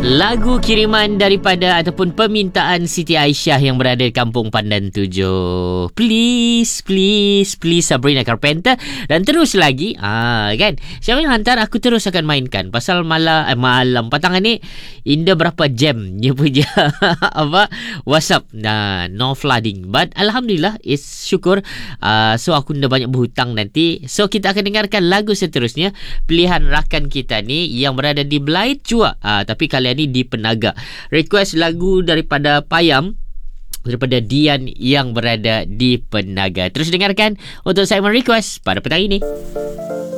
Lagu kiriman daripada ataupun permintaan Siti Aisyah yang berada di Kampung Pandan 7. Please, please, please Sabrina Carpenter. Dan terus lagi, kan? Siapa yang hantar, aku terus akan mainkan. Pasal malam patangan ni, Indah berapa jam dia punya WhatsApp. No flooding. But Alhamdulillah, syukur. So aku dah banyak berhutang nanti. So kita akan dengarkan lagu seterusnya. Pilihan rakan kita ni yang berada di Belait Chua. Tapi kalian ni di Penaga. Request lagu daripada Payam, daripada Dian yang berada di Penaga. Terus dengarkan untuk saya request pada petang ini.